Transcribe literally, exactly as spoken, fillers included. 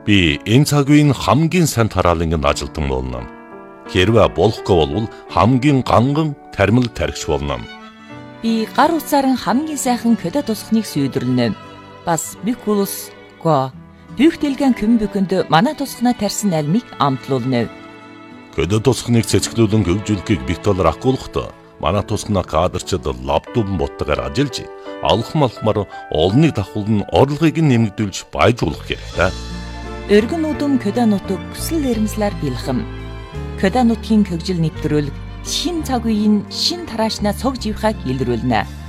Би энэ цаг үеийн хамгийн сайн тараалангийн ажилтан болно. Хэрвээ болохгүй бол хамгийн ганган тармил тархич болно. Би гар утсаар хамгийн сайхан көдө тусахныг сүйдэрлэнэ. Бас бикулус го бүх дэлгэн көмбөкөнд манай тусахнаа тарьсан альмыг амтлуулна. Көдө тусахныг цэцгэлүүлэн хөгжүүлэхийг бит талаар ахгуулахдаа манай тусахнаа кадрчид лаптопн боттойгоор ажиллаж алхам алхмаар олныг давхуулн орлогыг нэмэгдүүлж баяжуулах хэрэгтэй. Өргөн удам көдө нутаг хүсэл эрмслэр бэлхэм. Көдө нутгийн хөгжил нэвтрүүлэг шин цаг үеийн шин тараашнаа цог живхаг илрүүлнэ.